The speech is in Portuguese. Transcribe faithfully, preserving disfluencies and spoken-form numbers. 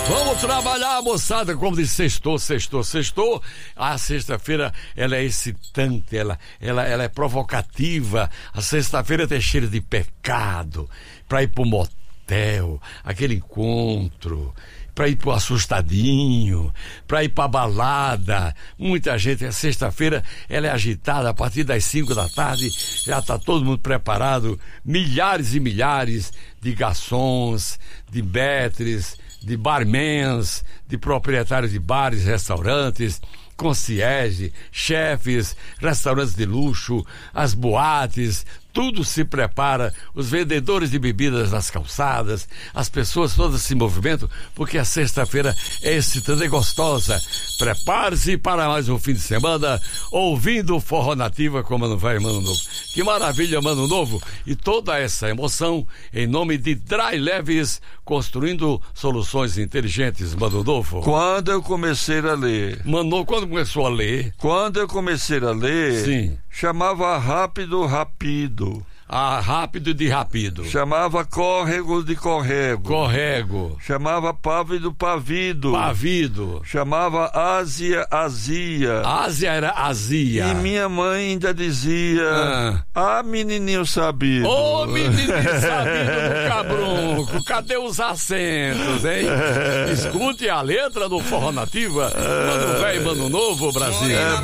Vamos trabalhar, moçada, como diz, sextou, sextou, sextou. A sexta-feira, ela é excitante, ela, ela, ela é provocativa. A sexta-feira tem cheiro de pecado, pra ir pro motel, aquele encontro, pra ir pro assustadinho, pra ir pra balada. Muita gente, a sexta-feira, ela é agitada. A partir das cinco da tarde, já tá todo mundo preparado. Milhares e milhares de garçons, de maîtres, de barmans, de proprietários de bares, restaurantes, concierge, chefes, restaurantes de luxo, as boates, tudo se prepara, os vendedores de bebidas nas calçadas, as pessoas todas se movimentam, porque a sexta-feira é excitante e gostosa. Prepare-se para mais um fim de semana, ouvindo Forró Nativa com Mano Velho e Mano Novo. Que maravilha, Mano Novo! E toda essa emoção em nome de Dry Leves, construindo soluções inteligentes, Mano Novo. Quando eu comecei a ler... Mano, quando começou a ler... Quando eu comecei a ler... Sim. Chamava rápido, rapido. Ah, rápido de rapido. Chamava córrego de corrego. Corrego. Chamava pávido, pavido. Pavido. Chamava Ásia, azia. Ásia era azia. E minha mãe ainda dizia: Ah, ah menininho sabido. Ô, oh, menininho sabido do cabrunco. Cadê os acentos, hein? Escute a letra do Forró Nativa. Mano Velho, Mano Novo, Brasil. É